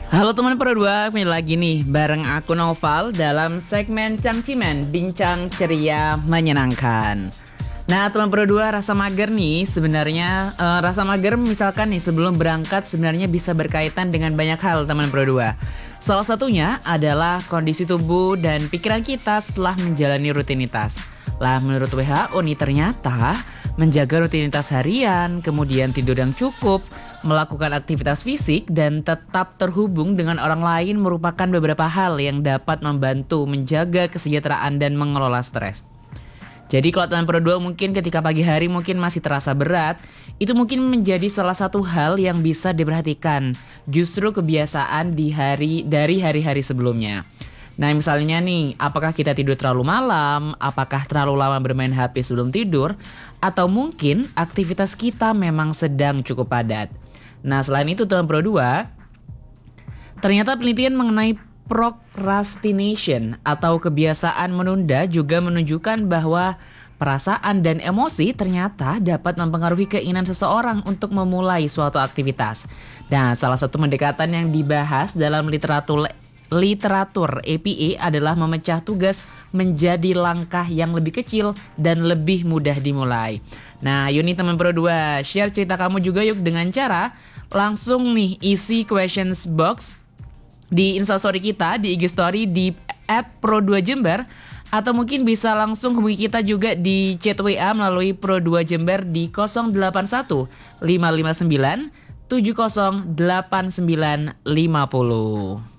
Halo teman Pro 2, kembali lagi nih bareng aku Noval dalam segmen Cangcimen, Bincang Ceria Menyenangkan. Nah teman Pro 2, rasa mager nih sebenarnya rasa mager misalkan nih sebelum berangkat sebenarnya bisa berkaitan dengan banyak hal teman Pro 2. Salah satunya adalah kondisi tubuh dan pikiran kita setelah menjalani rutinitas. Lah menurut WHO nih ternyata menjaga rutinitas harian, kemudian tidur yang cukup, melakukan aktivitas fisik, dan tetap terhubung dengan orang lain merupakan beberapa hal yang dapat membantu menjaga kesejahteraan dan mengelola stres. Jadi kalau teman Pro 2 mungkin ketika pagi hari mungkin masih terasa berat, itu mungkin menjadi salah satu hal yang bisa diperhatikan. Justru kebiasaan dari hari-hari sebelumnya. Nah misalnya nih, apakah kita tidur terlalu malam, apakah terlalu lama bermain HP sebelum tidur, atau mungkin aktivitas kita memang sedang cukup padat. Nah selain itu teman Pro 2, ternyata penelitian mengenai procrastination atau kebiasaan menunda juga menunjukkan bahwa perasaan dan emosi ternyata dapat mempengaruhi keinginan seseorang untuk memulai suatu aktivitas. Nah salah satu pendekatan yang dibahas dalam literatur APA adalah memecah tugas menjadi langkah yang lebih kecil dan lebih mudah dimulai. Nah, yuk nih teman Pro 2, share cerita kamu juga yuk dengan cara langsung nih isi questions box di Instastory kita, di IG Story di @pro2jember, atau mungkin bisa langsung hubungi kita juga di chat WA melalui Pro2 Jember di 081 559 708950.